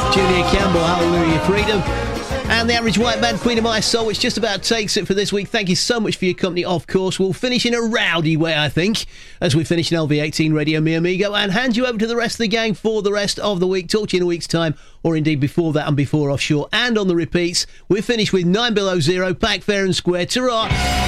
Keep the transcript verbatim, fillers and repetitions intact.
Julia Campbell, Hallelujah Freedom. And the Average White Band, Queen of My Soul, which just about takes it for this week. Thank you so much for your company, of course. We'll finish in a rowdy way, I think, as we finish in L V eighteen Radio Mi Amigo, and hand you over to the rest of the gang for the rest of the week. Talk to you in a week's time, or indeed before that and before offshore, and on the repeats. We're finished with Nine Below Zero, back fair and square. Ta-ra!